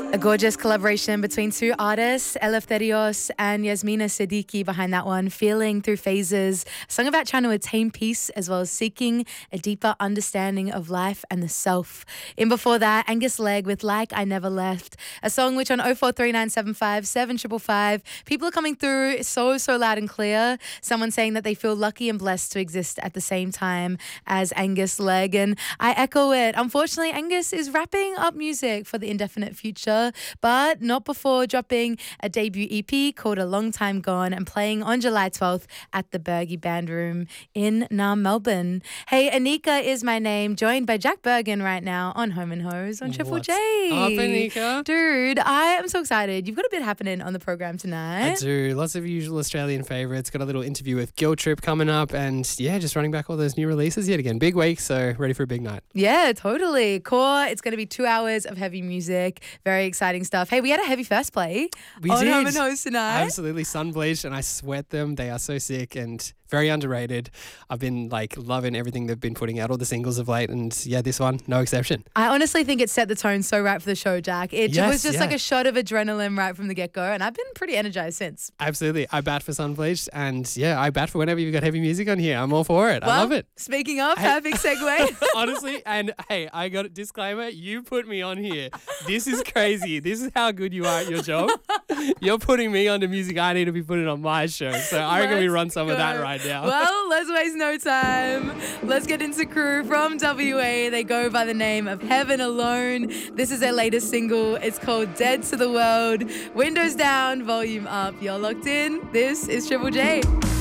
A gorgeous collaboration between two artists, Eleftherios and Yasmina Siddiqui behind that one, Feeling Through Phases, a song about trying to attain peace as well as seeking a deeper understanding of life and the self. In before that, Angus Legg with Like I Never Left, a song which on 043975 7555, people are coming through so loud and clear. Someone saying that they feel lucky and blessed to exist at the same time as Angus Legg, and I echo it. Unfortunately, Angus is wrapping up music for the indefinite future, but not before dropping a debut EP called A Long Time Gone and playing on July 12th at the Bergie Band Room in Melbourne. Hey, Anika is my name, joined by Jack Bergen right now on Home and Hose on Triple J. Up, Anika? Dude, I am so excited. You've got a bit happening on the program tonight. I do. Lots of usual Australian favourites. Got a little interview with Guilt Trip coming up, and yeah, just running back all those new releases yet again. Big week, so ready for a big night. Yeah, totally. Core, it's going to be 2 hours of heavy music. Very exciting stuff. Hey, we had a heavy first play on did. Home and Hose tonight. Absolutely. Sun bleached, and I sweat them. They are so sick and very underrated. I've been loving everything they've been putting out, all the singles of late, and yeah, this one, no exception. I honestly think it set the tone so right for the show, Jack. It was just like a shot of adrenaline right from the get-go, and I've been pretty energized since. Absolutely. I bat for Sun bleached, and yeah, I bat for whenever you've got heavy music on here. I'm all for it. Well, I love it. Speaking of, perfect segue. Honestly, and hey, I got a disclaimer. You put me on here. This is crazy. This is how good you are at your job. You're putting me onto music I need to be putting on my show. So I reckon we run some of that right now. Well, let's waste no time. Let's get into Crew from WA. They go by the name of Heaven Alone. This is their latest single. It's called Dead to the World. Windows down, volume up. You're locked in. This is Triple J.